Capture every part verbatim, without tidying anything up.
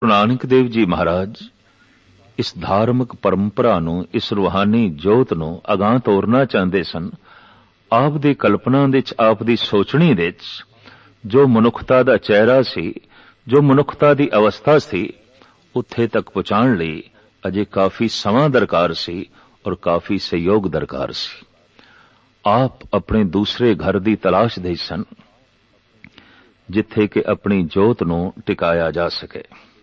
ਗੁਰੂ ਨਾਨਕ ਦੇਵ ਜੀ ਮਹਾਰਾਜ ਇਸ ਧਾਰਮਿਕ ਪਰੰਪਰਾ ਨੂੰ, ਇਸ ਰੂਹਾਨੀ ਜੋਤ ਨੂੰ ਅਗਾਂਹ ਤੋਰਨਾ ਚਾਹੁੰਦੇ ਸਨ। ਆਪ ਦੀ ਕਲਪਨਾ ਵਿੱਚ, ਆਪ ਦੀ ਸੋਚਣੀ ਵਿੱਚ ਜੋ ਮਨੁੱਖਤਾ ਦਾ ਚਿਹਰਾ ਸੀ, ਜੋ ਮਨੁੱਖਤਾ ਦੀ ਅਵਸਥਾ ਸੀ, ਉੱਥੇ ਤੱਕ ਪਹੁੰਚਾਉਣ ਲਈ ਅਜੇ ਕਾਫੀ ਸਮਾਂ ਦਰਕਾਰ ਸੀ ਔਰ ਕਾਫੀ ਸਹਿਯੋਗ ਦਰਕਾਰ ਸੀ। ਆਪ ਆਪਣੇ ਦੂਸਰੇ ਘਰ ਦੀ ਤਲਾਸ਼ ਦੇ ਸਨ, ਜਿੱਥੇ ਕਿ ਆਪਣੀ ਜੋਤ ਨੂੰ ਟਿਕਾਇਆ ਜਾ ਸਕੇ।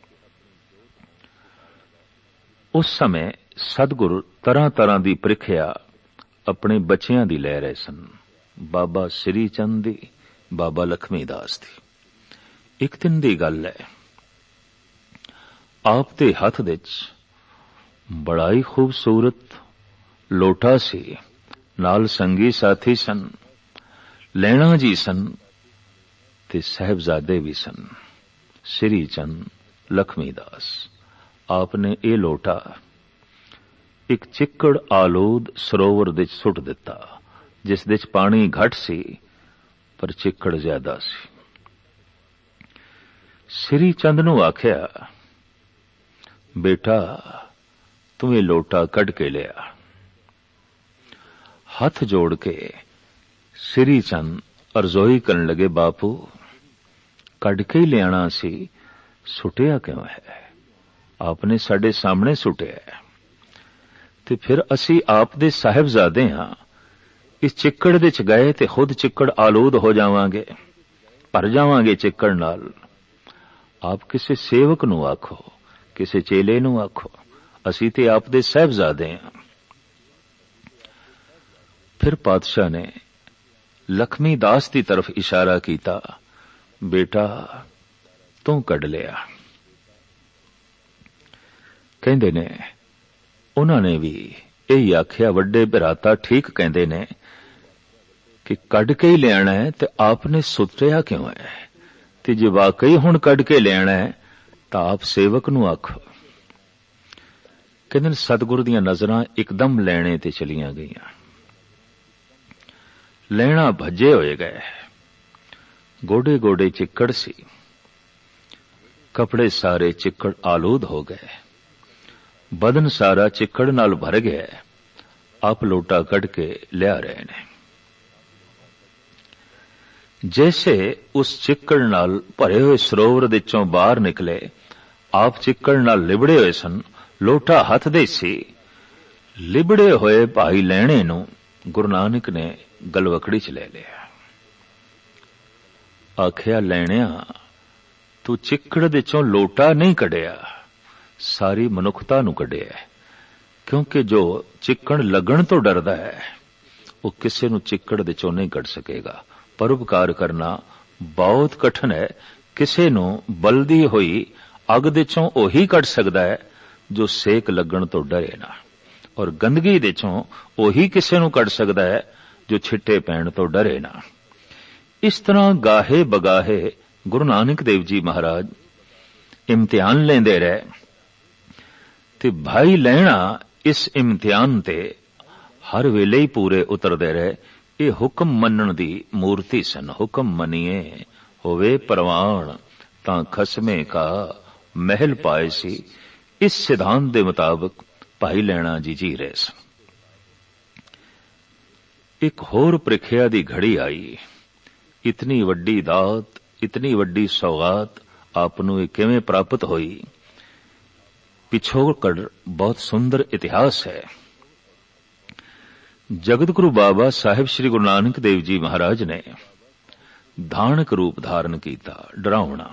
ਉਸ ਸਮੇਂ ਸਤਿਗੁਰੂ ਤਰ੍ਹਾਂ ਤਰ੍ਹਾਂ ਦੀ ਪ੍ਰੀਖਿਆ ਆਪਣੇ ਬੱਚਿਆਂ ਦੀ ਲੈ ਰਹੇ ਸਨ। ਬਾਬਾ ਸ੍ਰੀ ਚੰਦ ਦੀ, ਬਾਬਾ ਲਖਮੀ ਦਾਸ ਦੀ। ਇੱਕ ਦਿਨ ਦੀ ਗੱਲ ਹੈ, ਆਪ ਦੇ ਹੱਥ ਵਿੱਚ ਬੜਾ ਹੀ ਖੂਬਸੂਰਤ ਲੋਟਾ ਸੀ, ਨਾਲ ਸੰਗੀ ਸਾਥੀ ਸਨ, ਲੈਣਾ ਜੀ ਸਨ ਤੇ ਸਾਹਿਬਜ਼ਾਦੇ ਵੀ ਸਨ, ਸ੍ਰੀ ਚੰਦ, ਲਖਮੀ ਦਾਸ। ਆਪ ਨੇ ਇਹ ਲੋਟਾ ਇੱਕ ਚਿੱਕੜ ਆਲੂਦ ਸਰੋਵਰ ਵਿੱਚ ਸੁੱਟ ਦਿੱਤਾ, ਜਿਸ ਵਿੱਚ ਪਾਣੀ ਘੱਟ ਸੀ ਪਰ ਚਿੱਕੜ ਜ਼ਿਆਦਾ ਸੀ। ਸ੍ਰੀ ਚੰਦ ਨੂੰ ਆਖਿਆ, ਬੇਟਾ ਤੂੰ ਇਹ ਲੋਟਾ ਕੱਢ ਕੇ ਲਿਆ। ਹੱਥ ਜੋੜ ਕੇ ਸ੍ਰੀ ਚੰਦ ਅਰਜ਼ੋਈ ਕਰਨ ਲੱਗੇ, ਬਾਪੂ ਕੱਢ ਕੇ ਹੀ ਲਿਆਣਾ ਸੀ, ਸੁੱਟਿਆ ਕਿਉਂ ਹੈ? ਆਪਨੇ ਸਾਡੇ ਸਾਹਮਣੇ ਸੁੱਟਿਆ ਤੇ ਫਿਰ ਅਸੀਂ ਆਪ ਦੇ ਸਾਹਿਬਜ਼ਾਦੇ ਹਾਂ, ਇਸ ਚਿੱਕੜ ਵਿੱਚ ਗਏ ਤੇ ਖੁਦ ਚਿੱਕੜ ਆਲੂਦ ਹੋ ਜਾਵਾਂਗੇ, ਭਰ ਜਾਵਾਂਗੇ ਚਿੱਕੜ ਨਾਲ। ਆਪ ਕਿਸੇ ਸੇਵਕ ਨੂੰ ਆਖੋ, ਕਿਸੇ ਚੇਲੇ ਨੂੰ ਆਖੋ, ਅਸੀਂ ਤੇ ਆਪ ਦੇ ਸਾਹਿਬਜ਼ਾਦੇ ਹਾਂ। ਫਿਰ ਪਾਤਸ਼ਾਹ ਨੇ ਲਖਮੀ ਦਾਸ ਦੀ ਤਰਫ ਇਸ਼ਾਰਾ ਕੀਤਾ, ਬੇਟਾ ਤੂੰ ਕੱਢ ਲਿਆ। ਕਹਿੰਦੇ ਨੇ ਉਹਨਾਂ ਨੇ ਵੀ ਇਹ ਆਖਿਆ, ਵੱਡੇ ਭਰਾਤਾ ਠੀਕ ਕਹਿੰਦੇ ਨੇ ਕਿ ਕੱਢ ਕੇ ਹੀ ਲਿਆਣਾ ਹੈ ਤੇ ਆਪ ਨੇ ਸੁੱਟਿਆ ਕਿਉਂ ਹੈ? ਤੇ ਜੇ ਵਾਕਈ ਹੁਣ ਕੱਢ ਕੇ ਲਿਆਣਾ ਹੈ ਤਾਂ ਆਪ ਸੇਵਕ ਨੂੰ ਆਖੋ। ਕਹਿੰਦੇ ਸਤਿਗੁਰੂ ਦੀਆਂ ਨਜ਼ਰਾਂ ਇੱਕਦਮ ਲੈਣੇ ਤੇ ਚਲੀਆਂ ਗਈਆਂ। ਲੈਣਾ ਭੱਜੇ ਹੋਏ ਗਏ, ਗੋਡੇ ਗੋਡੇ ਚਿੱਕੜ ਸੀ, ਕੱਪੜੇ ਸਾਰੇ ਚਿੱਕੜ ਆਲੂਦ ਹੋ ਗਏ, ਬਦਨ ਸਾਰਾ ਚਿੱਕੜ ਨਾਲ ਭਰ ਗਿਆ। ਆਪ ਲੋਟਾ ਕੱਢ ਕੇ ਲਿਆ ਰਹੇ ਨੇ। ਜੈਸੇ ਉਸ ਚਿੱਕੜ ਨਾਲ ਭਰੇ ਹੋਏ ਸਰੋਵਰ ਵਿੱਚੋਂ ਬਾਹਰ ਨਿਕਲੇ, ਆਪ ਚਿੱਕੜ ਨਾਲ ਲਿਬੜੇ ਹੋਏ ਸਨ, ਲੋਟਾ ਹੱਥ ਦੇ ਸੀ। ਲਿਬੜੇ ਹੋਏ ਭਾਈ ਲੈਣੇ ਨੂੰ ਗੁਰੂ ਨਾਨਕ ਨੇ ਗਲਵਕੜੀ ਚ ਲੈ ਲਿਆ। ਆਖਿਆ, ਲੈਣਿਆ ਤੂੰ ਚਿੱਕੜ ਵਿੱਚੋਂ ਲੋਟਾ ਨਹੀਂ ਕੱਢਿਆ, ਸਾਰੀ ਮਨੁੱਖਤਾ ਨੂੰ ਕੱਢਿਆ। ਕਿਉਂਕਿ ਜੋ ਚਿੱਕੜ ਲੱਗਣ ਤੋਂ ਡਰਦਾ ਹੈ ਉਹ ਕਿਸੇ ਨੂੰ ਚਿੱਕੜ ਵਿੱਚੋਂ ਨਹੀਂ ਕੱਢ ਸਕੇਗਾ। ਪਰਉਪਕਾਰ ਕਰਨਾ ਬਹੁਤ ਕਠਿਨ ਹੈ। ਕਿਸੇ ਨੂੰ ਬਲਦੀ ਹੋਈ ਅੱਗ ਵਿੱਚੋਂ ਉਹੀ ਕੱਢ ਸਕਦਾ ਹੈ ਜੋ ਸੇਕ ਲੱਗਣ ਤੋਂ ਡਰੇ ਨਾ, ਔਰ ਗੰਦਗੀ ਵਿੱਚੋਂ ਉਹੀ ਕਿਸੇ ਨੂੰ ਕੱਢ ਸਕਦਾ ਹੈ ਜੋ ਛਿੱਟੇ ਪੈਣ ਤੋਂ ਡਰੇ ਨਾ। ਇਸ ਤਰ੍ਹਾਂ ਗਾਹੇ ਬਗਾਹੇ ਗੁਰੂ ਨਾਨਕ ਦੇਵ ਜੀ ਮਹਾਰਾਜ ਇਮਤਿਹਾਨ ਲੈਂਦੇ ਰਹੇ ਤੇ ਭਾਈ ਲੈਣਾ ਇਸ ਇਮਤਿਹਾਨ ਤੇ ਹਰ ਵੇਲੇ ਹੀ ਪੂਰੇ ਉਤਰਦੇ ਰਹੇ। ਇਹ ਹੁਕਮ ਮੰਨਣ ਦੀ ਮੂਰਤੀ ਸਨ। ਹੁਕਮ ਮੰਨੀਏ ਹੋਵੇ ਪ੍ਰਵਾਨ ਤਾਂ ਖਸਮੇ ਕਾ ਮਹਿਲ ਪਾਏ ਸੀ। ਇਸ ਸਿਧਾਂਤ ਦੇ ਮੁਤਾਬਕ ਭਾਈ ਲੈਣਾ ਜੀ ਜੀ ਰਹੇ ਸਨ। ਇੱਕ ਹੋਰ ਪ੍ਰੀਖਿਆ ਦੀ ਘੜੀ ਆਈ। ਇਤਨੀ ਵੱਡੀ ਦਾਤ, ਇਤਨੀ ਵੱਡੀ ਸੌਗਾਤ ਆਪ ਨੂੰ ਇਹ ਕਿਵੇਂ ਪ੍ਰਾਪਤ ਹੋਈ? ਪਿਛੋਕੜ ਬਹੁਤ ਸੁੰਦਰ ਇਤਿਹਾਸ ਹੈ। ਜਗਤ ਗੁਰੂ ਬਾਬਾ ਸਾਹਿਬ ਸ੍ਰੀ ਗੁਰੂ ਨਾਨਕ ਦੇਵ ਜੀ ਮਹਾਰਾਜ ਨੇ ਧਾਨਕ ਰੂਪ ਧਾਰਨ ਕੀਤਾ, ਡਰਾਉਣਾ।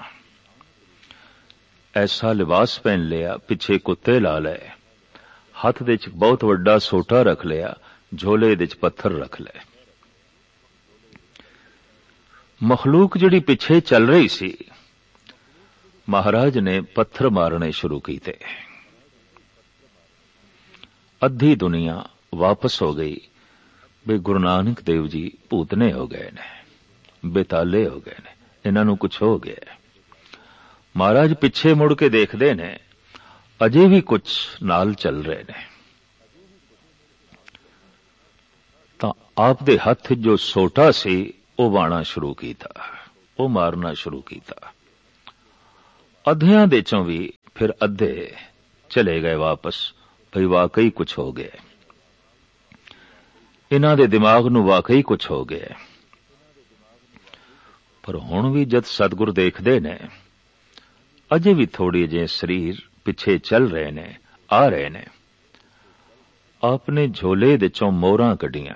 ਐਸਾ ਲਿਬਾਸ ਪਹਿਨ ਲਿਆ, ਪਿੱਛੇ ਕੁੱਤੇ ਲਾ ਲਏ, ਹੱਥ ਵਿੱਚ ਬਹੁਤ ਵੱਡਾ ਸੋਟਾ ਰੱਖ ਲਿਆ, ਝੋਲੇ ਵਿੱਚ ਪੱਥਰ ਰੱਖ ਲਏ। ਮਖਲੂਕ ਜਿਹੜੀ ਪਿੱਛੇ ਚੱਲ ਰਹੀ ਸੀ, ਮਹਾਰਾਜ ਨੇ ਪੱਥਰ ਮਾਰਨੇ ਸ਼ੁਰੂ ਕੀਤੇ। ਅੱਧੀ ਦੁਨੀਆ ਵਾਪਸ ਹੋ ਗਈ ਵੀ ਗੁਰੂ ਨਾਨਕ ਦੇਵ ਜੀ ਭੂਤਨੇ ਹੋ ਗਏ ਨੇ, ਬੇਤਾਲੇ ਹੋ ਗਏ ਨੇ, ਇਹਨਾਂ ਨੂੰ ਕੁਛ ਹੋ ਗਿਆ। ਮਹਾਰਾਜ ਪਿੱਛੇ ਮੁੜ ਕੇ ਦੇਖਦੇ ਨੇ, ਅਜੇ ਵੀ ਕੁਝ ਨਾਲ ਚੱਲ ਰਹੇ ਨੇ। ਤਾਂ ਆਪ ਦੇ ਹੱਥ ਜੋ ਸੋਟਾ ਸੀ ਉਹ ਵਾਣਾ ਸ਼ੁਰੂ ਕੀਤਾ, ਉਹ ਮਾਰਨਾ ਸ਼ੁਰੂ ਕੀਤਾ। ਅੱਧਿਆਂ ਦੇ ਚੋਂ ਵੀ फिर अद्धे चले गए वापस, भई वाकई कुछ हो गया, इन्हां दे दिमाग नूं वाकई कुछ हो गया। पर हुण भी जद सतगुर देखदे ने, अजे भी थोड़ी जे शरीर पिछे चल रहे ने, आ रहे ने। आपने झोले दे चों मोहरां कढियां,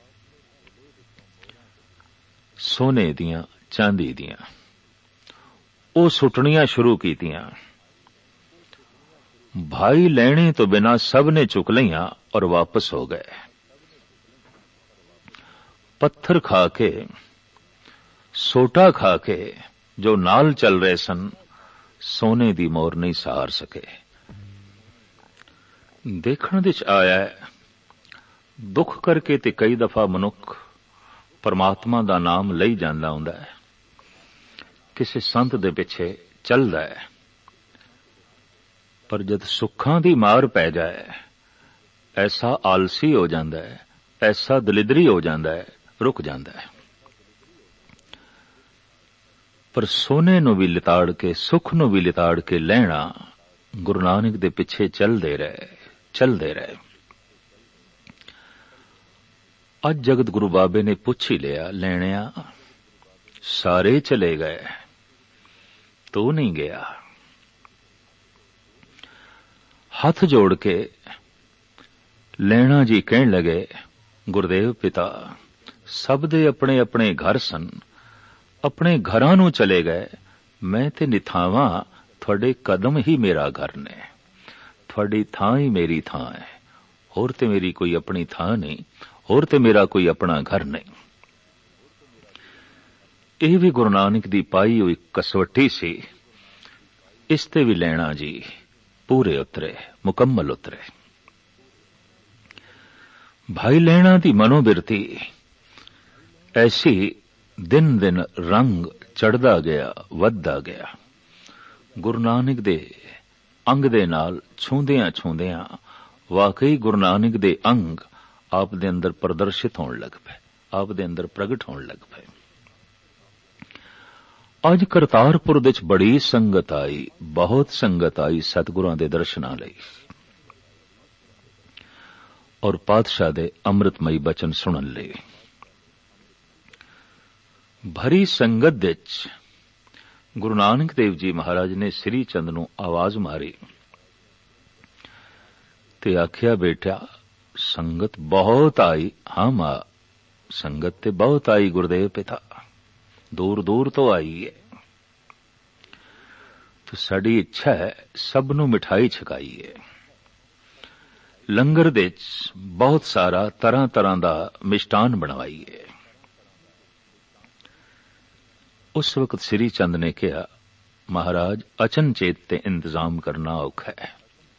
सोने दियां, चांदी दियां, ਉਹ ਸੁੱਟਣੀਆਂ ਸ਼ੁਰੂ ਕੀਤੀਆਂ। भाई लेने तो बिना सब ने चुक लिया और वापस हो गए। पत्थर खा के, सोटा खा के जो नाल चल रहे सन, सोने दी मोर नहीं सहार सके। देखण विच आया दुख करके ते कई दफा मनुख परमात्मा दा नाम लई जांदा हुंदा है, किसी संत दे पिछे चलदा है, पर जद सुखां दी मार पै जाए ऐसा आलसी हो जांदा है, ऐसा दलिदरी हो जांदा है, रुक जांदा है। पर सोने नूं भी लिताड़ के, सुख नूं भी लिताड़ के लैणा गुरु नानक दे पिछे चलदे रहे, चलदे रहे। अज जगत गुरु बाबे ने पुछ ही लिया, लैणिया सारे चले गए, तू नहीं गया। हाथ जोड़ के लैणा जी कहन लगे, गुरदेव पिता सब दे अपने अपने घर सन, अपने घरां नूं चले गए, मैं ते निथावां, थोड़े कदम ही मेरा घर ने, थोड़ी थां ही मेरी थां है, होर ते मेरी कोई अपनी थां नहीं, होर ते मेरा कोई अपना घर नहीं। यह भी गुरु नानक दी पाई हुई कसवटी सी, इस ते भी लैणा जी पूरे उतरे, मुकम्मल उतरे। भाई लैणा दी मनोबिरती ऐसी दिन दिन रंग चढ़दा गया, वधदा गया। गुरु नानक दे अंग दे नाल छूंदियां छूंदियां वाकई गुरु नानक दे अंग आप दे अंदर प्रदर्शित होने लग पे, आप दे अंदर प्रगट होने लग पे। अज करतारपुर विच बड़ी संगत आई, बहुत संगत आई सतगुरां दे दर्शनां लई और पातशाह दे अमृतमई बचन सुनन लई। भरी संगत विच गुरु नानक देव जी महाराज ने श्री चंद नूं आवाज मारी ते आखिया, बेटा संगत बहुत आई। हाँ मां, संगत ते बहुत आई गुरुदेव पिता, दूर दूर तो आई है। तो साड़ी इच्छा है सब नूं मिठाई छकाईए। लंगर दे बहुत सारा तरह तरह दा मिष्टान बनवाईए। उस वक्त श्री चंद ने कहा, महाराज अचनचेत ते इंतजाम करना औखा है।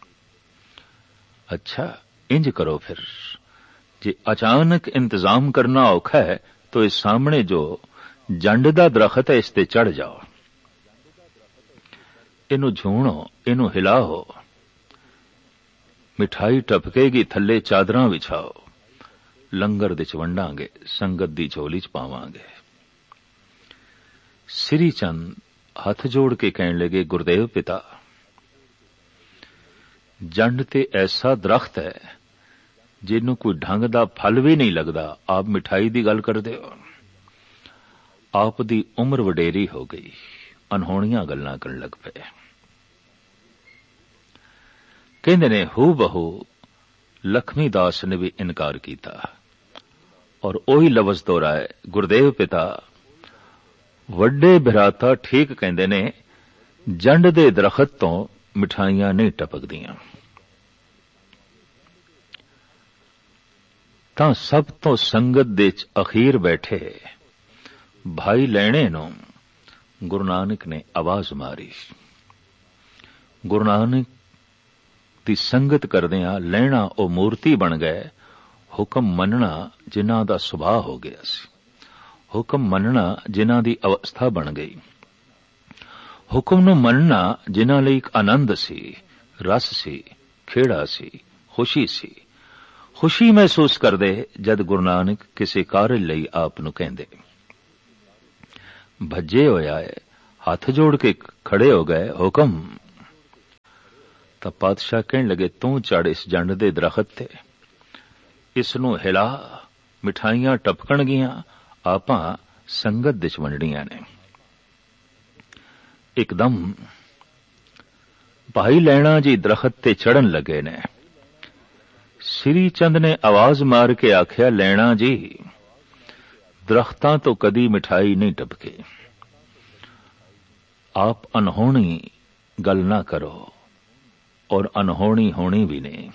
अच्छा इंज करो फिर, जे अचानक इंतजाम करना औखा है तो इस सामने जो जंड दा दरखत है, इस ते चढ़ जाओ, इनू झूणो, इनू हिलाओ, मिठाई टपकेगी, थल्ले चादरां विछाओ, लंगर दे च वंडांगे, संगत दी झोली च पावांगे। श्री चंद हथ जोड़ के कहन लगे, गुरुदेव पिता जंड ते ऐसा दरख्त है जिन्नू कोई ढंग दा फल भी नहीं लगदा, आप मिठाई दी गल करदे हो। आप दी उम्र वडेरी हो गई, अनहोणियां गल्लां करन लग पे। कहंदे ने हू बहू लक्ष्मी दास ने भी इनकार कीता और ओही लफ्ज़ दोहराए, गुरुदेव पिता वड्डे भराता ठीक कहंदे ने, जंड दे दरखत तो मिठाइयां नहीं टपकदियां। तां सब तो संगत दे च अखीर बैठे भाई लैणे नूं गुरु नानक ने आवाज मारी। गुरु नानक दी संगत करदियां लैणा ओ मूर्ति बन गए। हुक्म मनना जिन्हां दा सुभाव हो गया सी, हुक्म मनना जिन्हां दी अवस्था बन गई, हुक्म नूं मनना जिन्हां लई एक आनंद सी, रस सी, खेड़ा सी, खुशी सी। खुशी महसूस करदे जद गुरु नानक किसी कार्य लई आप नूं कहंदे। भज्जे होए आए, हाथ जोड़ के खड़े हो गए, हुक्म। ਤਾਂ ਪਾਤਸ਼ਾਹ ਕਹਿਣ ਲੱਗੇ, ਤੂੰ ਚੜ ਇਸ ਜੰਡ ਦੇ ਦਰਖਤ ਤੇ, ਇਸ ਨੂੰ ਹਿਲਾ, ਮਿਠਾਈਆਂ ਟਪਕਣਗੀਆਂ, ਆਪਾਂ ਸੰਗਤ ਦੇ ਚ ਵੰਡਣੀਆਂ ਨੇ। ਇੱਕਦਮ ਭਾਈ ਲਹਿਣਾ ਜੀ ਦਰਖਤ ਤੇ ਚੜਨ ਲੱਗੇ ਨੇ। ਸ੍ਰੀ ਚੰਦ ਨੇ ਆਵਾਜ਼ ਮਾਰ ਕੇ ਆਖਿਆ, ਲਹਿਣਾ ਜੀ, ਦਰਖਤਾਂ ਤੋਂ ਕਦੀ ਮਿਠਾਈ ਨਹੀਂ ਟਪਕੇ, ਆਪ ਅਨਹੋਣੀ ਗੱਲ ਨਾ ਕਰੋ, ਔਰ ਅਨਹੋਣੀ ਹੋਣੀ ਵੀ ਨਹੀਂ।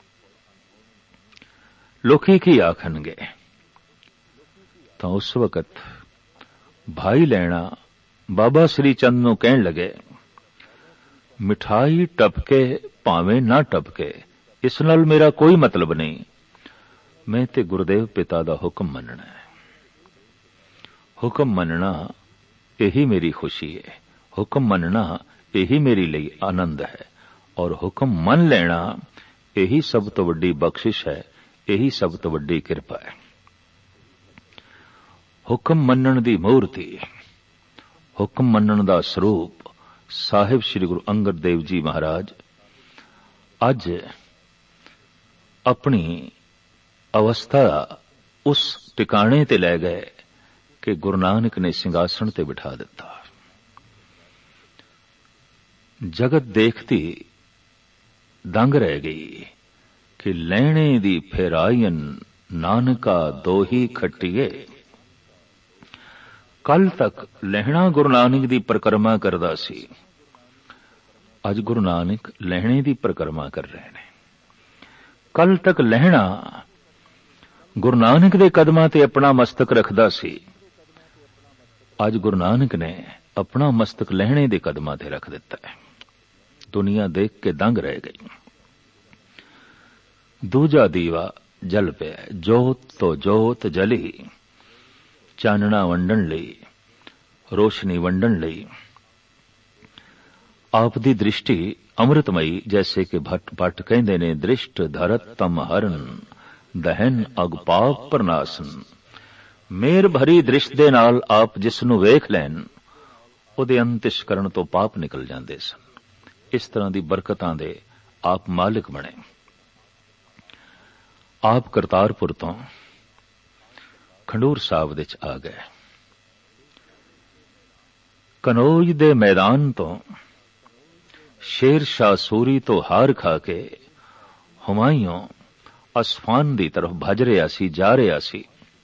ਲੋਕੀ ਕੀ ਆਖਣਗੇ? ਤਾਂ ਉਸ ਵਕਤ ਭਾਈ ਲਹਿਣਾ ਬਾਬਾ ਸ੍ਰੀ ਚੰਦ ਨੂੰ ਕਹਿਣ ਲੱਗੇ, ਮਿਠਾਈ ਟਪਕੇ ਭਾਵੇਂ ਨਾ ਟਪਕੇ, ਇਸ ਨਾਲ ਮੇਰਾ ਕੋਈ ਮਤਲਬ ਨਹੀਂ, ਮੈਂ ਤੇ ਗੁਰਦੇਵ ਪਿਤਾ ਦਾ ਹੁਕਮ ਮੰਨਣਾ ਹੈ। ਹੁਕਮ ਮੰਨਣਾ ਇਹੀ ਮੇਰੀ ਖੁਸ਼ੀ ਹੈ, ਹੁਕਮ ਮੰਨਣਾ ਇਹੀ ਮੇਰੀ ਲਈ ਆਨੰਦ ਹੈ, ਔਰ ਹੁਕਮ ਮੰਨ ਲੈਣਾ ਇਹੀ ਸਭ ਤੋਂ ਵੱਡੀ ਬਖਸ਼ਿਸ਼ ਹੈ, ਇਹੀ ਸਭ ਤੋਂ ਵੱਡੀ ਕਿਰਪਾ ਹੈ। ਹੁਕਮ ਮੰਨਣ ਦੀ ਮੂਰਤੀ, ਹੁਕਮ ਮੰਨਣ ਦਾ ਸਰੂਪ ਸਾਹਿਬ ਸ੍ਰੀ ਗੁਰੂ ਅੰਗਦ ਦੇਵ ਜੀ ਮਹਾਰਾਜ ਅੱਜ ਆਪਣੀ ਅਵਸਥਾ ਉਸ ਟਿਕਾਣੇ ਤੇ ਲੈ ਗਏ ਕਿ ਗੁਰੂ ਨਾਨਕ ਨੇ ਸਿੰਘਾਸਣ ਤੇ ਬਿਠਾ ਦਿੱਤਾ। ਜਗਤ ਦੇਖਦੀ ਦੰਗ ਰਹਿ ਗਈ ਕਿ ਲੈਣੇ ਦੀ ਫੇਰਾਇਨ ਨਾਨਕਾ ਦੋਹੀ ਖੱਟੀਏ। ਕੱਲ ਤੱਕ ਲਹਿਣਾ ਗੁਰੂ ਨਾਨਕ ਦੀ ਪਰਿਕਰਮਾ ਕਰਦਾ ਸੀ, ਅੱਜ ਗੁਰੂ ਨਾਨਕ ਲਹਿਣੇ ਦੀ ਪਰਿਕਰਮਾ ਕਰ ਰਹੇ ਨੇ। ਕੱਲ ਤੱਕ ਲਹਿਣਾ ਗੁਰੂ ਨਾਨਕ ਦੇ ਕਦਮਾਂ ਤੇ ਆਪਣਾ ਮਸਤਕ ਰੱਖਦਾ ਸੀ, ਅੱਜ ਗੁਰੂ ਨਾਨਕ ਨੇ ਆਪਣਾ ਮਸਤਕ ਲਹਿਣੇ ਦੇ ਕਦਮਾਂ ਤੇ ਰੱਖ ਦਿੱਤਾ ਹੈ। ਦੁਨੀਆ ਦੇਖ ਕੇ ਦੰਗ ਰਹਿ ਗਈ। ਦੂਜਾ ਦੀਵਾ ਜਲ ਪਿਆ, ਜੋਤ ਤੋਂ ਜੋਤ ਜਲੀ, ਚਾਨਣਾ ਵੰਡਣ ਲਈ, ਰੋਸ਼ਨੀ ਵੰਡਣ ਲਈ। ਆਪ ਦੀ ਦ੍ਰਿਸ਼ਟੀ ਅੰਮ੍ਰਿਤਮਈ, ਜੈਸੇ ਕਿ ਭੱਟ ਭੱਟ ਕਹਿੰਦੇ ਨੇ, ਦ੍ਰਿਸ਼ਟ ਧਰਤ ਤਮ ਹਰਨ, ਦਹਿਨ ਅਗ ਪਾਪ ਪ੍ਰਨਾਸਨ। ਮੇਰ ਭਰੀ ਦ੍ਰਿਸ਼ਟ ਦੇ ਨਾਲ ਆਪ ਜਿਸ ਨੂੰ ਵੇਖ ਲੈਣ, ਉਹਦੇ ਅੰਤਿਸ਼ਕਰਨ ਤੋਂ ਪਾਪ ਨਿਕਲ ਜਾਂਦੇ ਸਨ। ਇਸ ਤਰ੍ਹਾਂ ਦੀ ਬਰਕਤਾਂ ਦੇ ਆਪ ਮਾਲਿਕ ਬਣੇ। ਆਪ ਕਰਤਾਰਪੁਰ ਤੋਂ ਖੰਡੂਰ ਸਾਹਿਬ ਵਿੱਚ ਆ ਗਏ। ਕਨੌਜ ਦੇ ਮੈਦਾਨ ਤੋਂ ਸ਼ੇਰ ਸ਼ਾਹ ਸੂਰੀ ਤੋਂ ਹਾਰ ਖਾ ਕੇ ਹੁਮਾਯੂੰ ਅਸਫਾਨ ਦੀ ਤਰਫ ਭੱਜ ਰਿਹਾ ਸੀ, ਜਾ ਰਿਹਾ ਸੀ।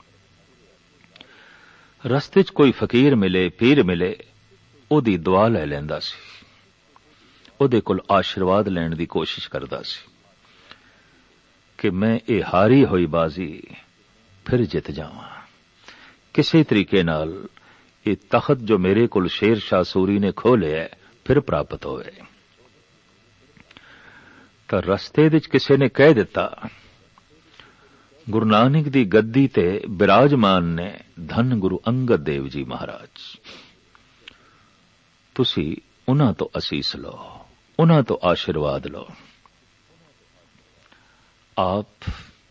ਰਸਤੇ 'ਚ ਕੋਈ ਫਕੀਰ ਮਿਲੇ, ਪੀਰ ਮਿਲੇ, ਉਹਦੀ ਦੁਆ ਲੈ ਲੈਂਦਾ ਸੀ, ਉਹਦੇ ਕੋਲ ਆਸ਼ੀਰਵਾਦ ਲੈਣ ਦੀ ਕੋਸ਼ਿਸ਼ ਕਰਦਾ ਸੀ ਕਿ ਮੈਂ ਇਹ ਹਾਰੀ ਹੋਈ ਬਾਜ਼ੀ ਫਿਰ ਜਿੱਤ ਜਾਵਾਂ, ਕਿਸੇ ਤਰੀਕੇ ਨਾਲ ਇਹ ਤਖਤ ਜੋ ਮੇਰੇ ਕੋਲ ਸ਼ੇਰ ਸ਼ਾਹ ਸੂਰੀ ਨੇ ਖੋਹ ਲਿਆ ਫਿਰ ਪ੍ਰਾਪਤ ਹੋਵੇ। ਤਾਂ ਰਸਤੇ ਵਿੱਚ ਕਿਸੇ ਨੇ ਕਹਿ ਦਿੱਤਾ, ਗੁਰੂ ਨਾਨਕ ਦੀ ਗੱਦੀ ਤੇ ਬਿਰਾਜਮਾਨ ਨੇ ਧੰਨ ਗੁਰੂ ਅੰਗਦ ਦੇਵ ਜੀ ਮਹਾਰਾਜ, ਤੁਸੀਂ ਉਹਨਾਂ ਤੋਂ ਅਸੀਸ ਲਓ, ਉਹਨਾਂ ਤੋਂ ਆਸ਼ੀਰਵਾਦ ਲਓ। ਆਪ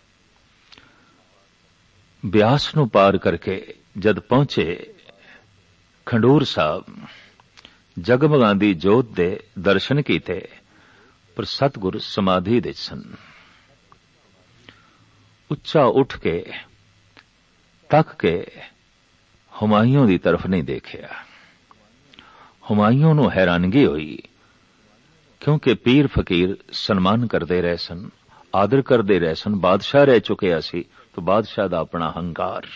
ਬਿਆਸ ਨੂੰ ਪਾਰ ਕਰਕੇ ਜਦ ਪਹੁੰਚੇ ਖੰਡੂਰ ਸਾਹਿਬ, ਜਗਮਗਾਂਦੀ ਜੋਤ ਦੇ ਦਰਸ਼ਨ ਕੀਤੇ, ਪਰ ਸਤਿਗੁਰ ਸਮਾਧੀ ਵਿੱਚ ਸਨ। ਉੱਚਾ ਉੱਠ ਕੇ ਤੱਕ ਕੇ ਹੁਮਾਯੂੰ ਦੀ ਤਰਫ ਨਹੀਂ ਦੇਖਿਆ। ਹੁਮਾਯੂੰ ਨੂੰ ਹੈਰਾਨਗੀ ਹੋਈ, ਕਿਉਂਕਿ ਪੀਰ ਫਕੀਰ ਸਨਮਾਨ ਕਰਦੇ ਰਹੇ ਸਨ, ਆਦਰ ਕਰਦੇ ਰਹੇ ਸਨ, ਬਾਦਸ਼ਾਹ ਰਹਿ ਚੁੱਕਿਆ ਸੀ, ਤਾਂ ਬਾਦਸ਼ਾਹ ਦਾ ਆਪਣਾ ਹੰਕਾਰ।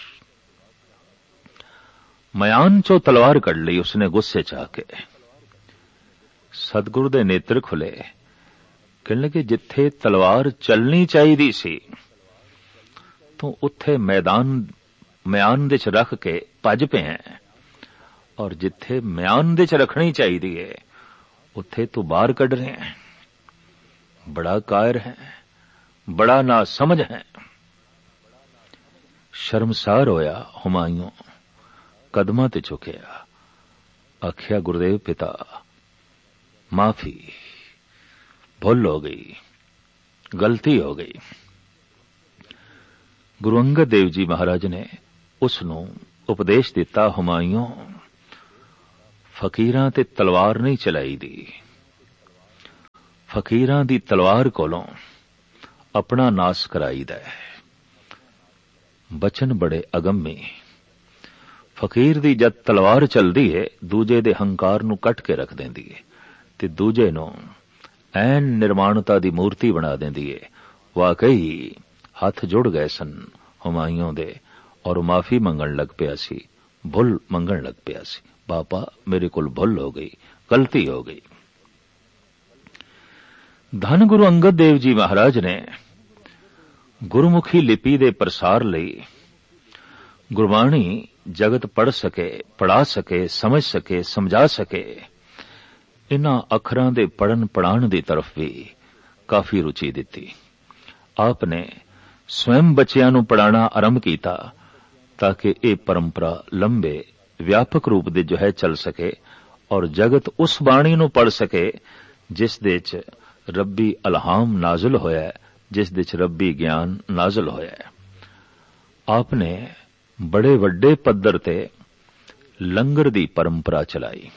ਮਿਆਨ ਚੋਂ ਤਲਵਾਰ ਕੱਢ ਲਈ ਉਸਨੇ ਗੁੱਸੇ ਚ ਆ ਕੇ। ਸਤਿਗੁਰੂ ਦੇ ਨੇਤਰ ਖੁੱਲੇ, ਕਹਿਣ ਲੱਗੇ ਜਿੱਥੇ ਤਲਵਾਰ ਚੱਲਣੀ ਚਾਹੀਦੀ ਸੀ ਤੂੰ ਉੱਥੇ ਮੈਦਾਨ ਮਿਆਨ ਦੇ ਚ ਰੱਖ ਕੇ ਭੱਜ ਪਿਆ, ਔਰ ਜਿੱਥੇ ਮਿਆਨ ਦੇ ਚ ਰੱਖਣੀ ਚਾਹੀਦੀ ਹੈ ਉੱਥੇ ਤੂੰ ਬਾਹਰ ਕੱਢ ਰਿਹਾ ਹੈ। ਬੜਾ ਕਾਇਰ ਹੈ, ਬੜਾ ਨਾ ਸਮਝ ਹੈ। ਸ਼ਰਮਸਾਰ ਹੋਇਆ ਹੁਮਾਯੂੰ, ਕਦਮਾਂ ਤੇ ਝੁਕਿਆ, ਆਖਿਆ ਗੁਰਦੇਵ ਪਿਤਾ ਮਾਫੀ, ਭੁੱਲ ਹੋ ਗਈ, ਗਲਤੀ ਹੋ ਗਈ। ਗੁਰੂ ਅੰਗਦ ਦੇਵ ਜੀ ਮਹਾਰਾਜ ਨੇ ਉਸ ਨੂੰ ਉਪਦੇਸ਼ ਦਿੱਤਾ, ਹੁਮਾਯੂੰ ਫਕੀਰਾਂ ਤੇ ਤਲਵਾਰ ਨਹੀਂ ਚਲਾਈ ਦੀ, फकीरां दी तलवार कोलों अपना नास कराईदा है। बचन बड़े अगम्मी। फकीर दी जद तलवार चलदी है दूजे दे हंकार नूं कट के रख देंदी है ते दूजे नूं ऐन निर्माणता दी मूर्ति बना देंदी है। वाकई हथ जुड़ गए सन हुमायूं दे और माफी मंगण लग पिया सी, भुल मंगण लग पिया सी। बापा मेरे कोल भुल हो गई, गलती हो गई। धन गुरु अंगद देव जी महाराज ने गुरमुखी लिपि दे प्रसार लई गुरबाणी जगत पढ़ सके, पढ़ा सके, समझ सके, समझा सके, इन्हां अखरां दे पढ़न पढ़ाण दी तरफ भी काफी रुचि दिती। आपने स्वयं बच्चियां नूं पढ़ाना आरंभ कीता ताकि यह परंपरा लंबे व्यापक रूप दे जो है चल सके और जगत उस बाणी नूं पढ़ सके जिस दे च रब्बी अलहाम नाजुल होया है, जिस दे च रब्बी ज्ञान नाजुल होया है। आपने बड़े वड्डे पद्धर ते लंगर दी परंपरा चलाई।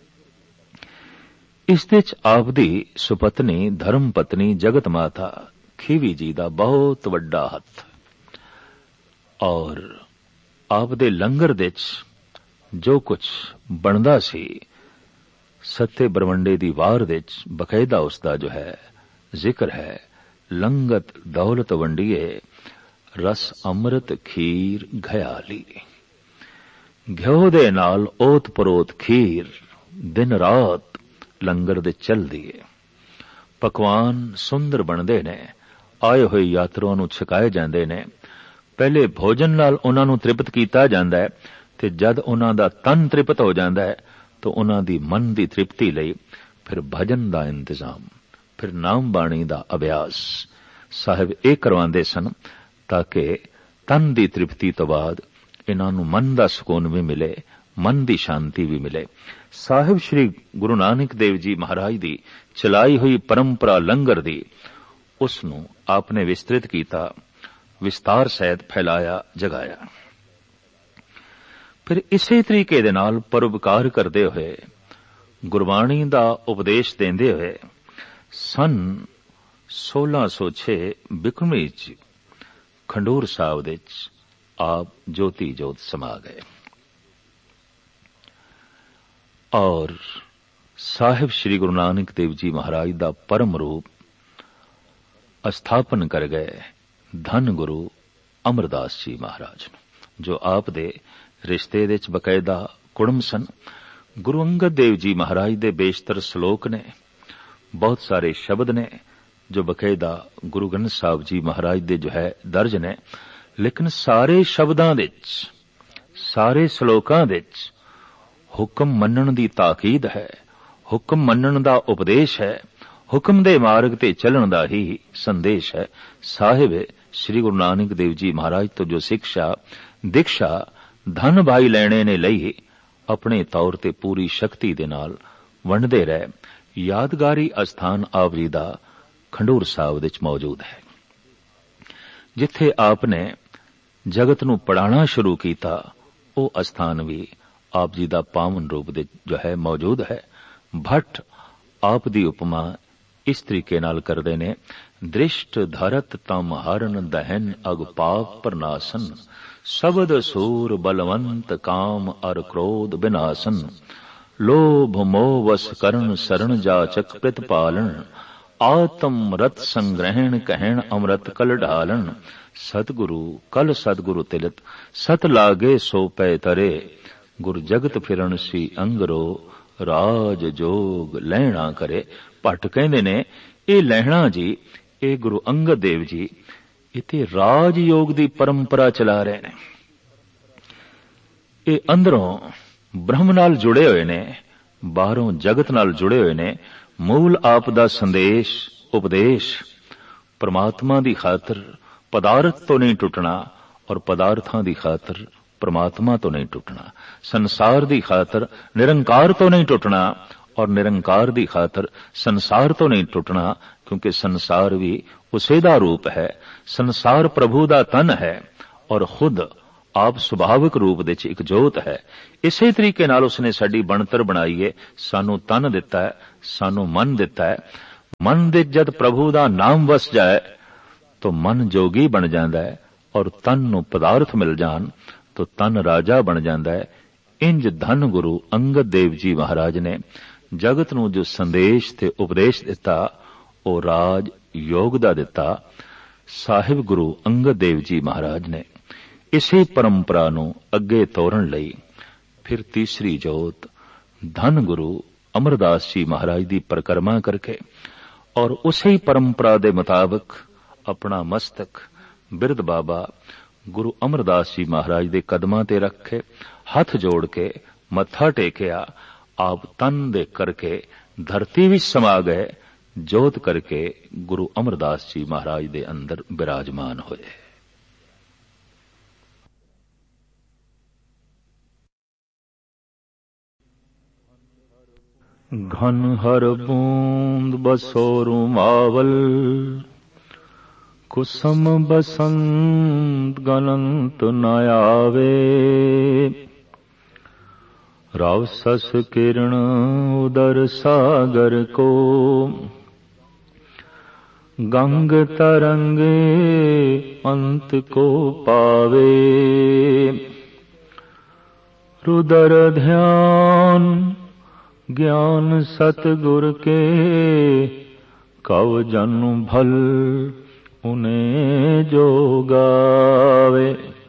इस दे च आप दी सुपत्नी धर्म पत्नी जगत माता खीवी जी दा बहुत वड्डा हथ और आप दे लंगर दे च जो कुछ बनदा सी सत्ते बरवंडे दी वार दे च बकायदा उसदा जो है जिक्र है। लंगत दौलत वंडिए रस अमृत खीर घयाली, घ्यो दे नाल ओत परोत खीर दिन रात लंगर दे चल दिए। पकवान सुंदर बनदे ने, आए होए यात्रुओं नूं छकाए जांदे ने। पहले भोजन नाल उन्हां नूं तृप्त कीता जांदा है ते जद उन्हां दा तन तृप्त हो जांदा है तो उन्हां दी मन दी तृप्ति लई फिर भजन दा इंतजाम, फिर नाम बाणी दा अभ्यास साहिब ये करवांदे सन ताकि तन दी तृप्ति तो बाद इन्हां नूं मन दा सुकून भी मिले, मन दी शांति भी मिले। साहिब श्री गुरु नानक देव जी महाराज दी चलाई हुई परंपरा लंगर दी उस नूं आपने विस्तृत कीता, विस्तार सहित फैलाया, जगाया। फिर इसे तरीके दे नाल परोपकार करदे होए गुरबाणी दा उपदेश देंदे होए सन सोलह सौ छे बिक्रमी च खंडूर साहब दे आप ज्योति जोत समा गए और साहिब श्री गुरु नानक देव जी महाराज दा परम रूप स्थापन कर गए धन गुरु अमरदास जी महाराज जो आप दे रिश्ते दे च बकायदा कुड़म सन। गुरु अंगद देव जी महाराज दे बेशतर श्लोक ने, बहुत सारे शब्द ने जो बकायदा गुरु ग्रंथ साहब जी महाराज दे जो है दर्ज ने, लेकिन सारे शब्दां दे च, सारे श्लोकां दे च हुक्म मनण दी ताकीद है, हुक्म मनण दा उपदेश है, हुक्म दे मार्ग ते चलण दा ही संदेश है। साहिब श्री गुरु नानक देव जी महाराज तो जो शिक्षा दीक्षा धन भाई लेने ने लई अपने तौर ते पूरी शक्ति दे नाल वंडदे रहे। यादगारी अस्थान आप जी दा खंडूर साहब विच मौजूद है जिथे आपने जगत नूं पढ़ाना शुरू कीता। वो अस्थान भी आप जी दा पावन रूप दे जो है मौजूद है। भट्ट आप दी उपमा इस तरीके नाल करदे ने, दृष्ट धरत तम हरन दहन अग पाप प्रनासन, शब्द सूर बलवंत काम अर क्रोध विनाशन, लोभ मोह वश करण शरण जाचक प्रतिपालन, आत्म रत संग्रहण कहण अमृत कल ढालन, सतगुरु कल सतगुरु तिलत सत लागे सो पै तरे, गुर जगत फिरण सी अंगरो राज जोग लहणा करे। भट्ट कहंदे ने ये लहणा जी ये गुरु अंगद देव जी इते राज योग दी परंपरा चला रहे ने। ये अंदरों ब्रह्म नाल जुड़े हुए ने, बाहरों जगत नाल जुड़े हुए ने। मूल आप दा संदेश उपदेश परमात्मा दी खातर पदार्थ तो नहीं टुटना और पदार्थां दी खातर परमात्मा तो नहीं टुटना, संसार दी खातर निरंकार तो नहीं टुटना और निरंकार दी खातर संसार तो नहीं टुटना, क्योंकि संसार भी उसे दा रूप है। संसार प्रभु दा तन है और खुद आप सुभाविक रूप दे च एक जोत है। इसे तरीके नाल उसने साडी बनतर बनाई है, सानू तन दिता है, सानू मन दिता है। मन दे जद प्रभु दा नाम वस जाए तो मन जोगी बन जाता है और तन नूं पदार्थ मिल जान तो तन राजा बन जाता है। इंज धन गुरु अंगद देव जी महाराज ने जगत नूं जो संदेश ते उपदेश दिता वो राज योग दा दिता। साहिब गुरु अंगद देव जी महाराज ने इसी परंपरा नूं अगे तोरन लई फिर तीसरी जोत धन गुरु अमरदास जी महाराज दी परिक्रमा करके और उसी परंपरा दे मुताबिक अपना मस्तक बिरद बाबा गुरु अमरदास जी महाराज दे कदमां ते रखे हथ जोड़ के मत्था टेकिया। आप तन दे करके धरती विच समा गए, जोत करके गुरु अमरदास जी महाराज दे अंदर विराजमान होए। घन हर बूंद बसोरु मावल कुसम बसंत गनंत न आवे। राव सस किरण उदर सागर को गंग तरंगे अंत को पावे। रुदर ध्यान ज्ञान सतगुर के कव जन भल उन्हें जो गावे।